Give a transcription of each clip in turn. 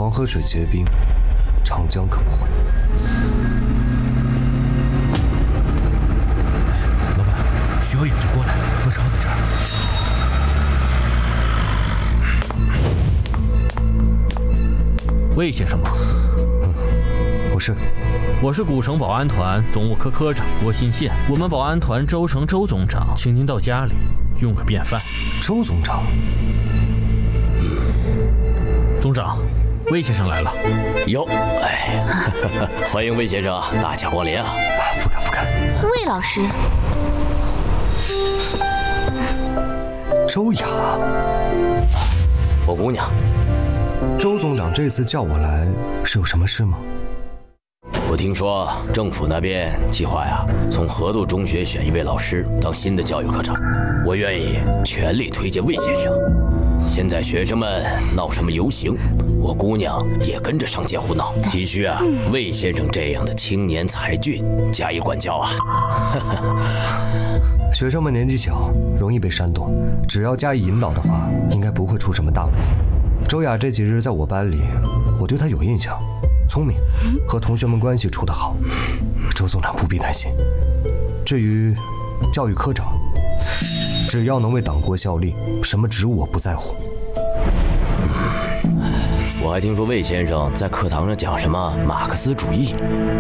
黄河水结冰，长江可不坏。 老板，需要引着过来，落潮在这儿。 魏先生吗？ 我是。 我是古城保安团总务科科长郭新宪。我们保安团周成周总长，请您到家里用个便饭。 周总长。 总长，魏先生来了。 哟，哎，欢迎魏先生大驾光临啊！ 不敢不敢。 魏老师。 周雅。 我姑娘。 周总长这次叫我来是有什么事吗？ 我听说政府那边计划呀，从河渡中学选一位老师当新的教育科长，我愿意全力推荐魏先生。现在学生们闹什么游行，我姑娘也跟着上街胡闹，急需啊魏先生这样的青年才俊加以管教啊。 学生们年纪小，容易被煽动，只要加以引导的话，应该不会出什么大问题。周雅这几日在我班里，我对她有印象，聪明，和同学们关系处得好。周总长不必担心。至于教育科长，只要能为党国效力，什么职务我不在乎。 我还听说魏先生在课堂上讲什么马克思主义。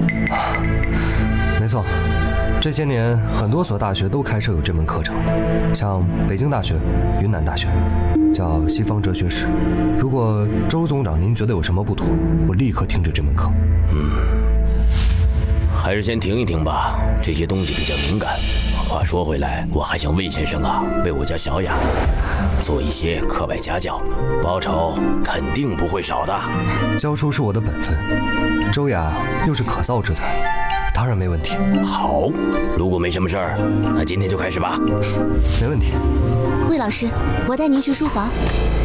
没错，这些年很多所大学都开设有这门课程，像北京大学、云南大学，叫西方哲学史。如果周总长您觉得有什么不妥，我立刻停止这门课。 还是先停一停吧，这些东西比较敏感。话说回来，我还想魏先生啊，为我家小雅做一些课外家教，报酬肯定不会少的。 教书是我的本分，周雅又是可造之材，当然没问题。 好，如果没什么事儿，那今天就开始吧。 没问题。 魏老师，我带您去书房。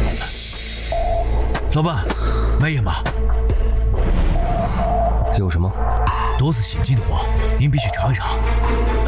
老板，卖烟吧。 有什么？ 多次行进的货，您必须尝一尝。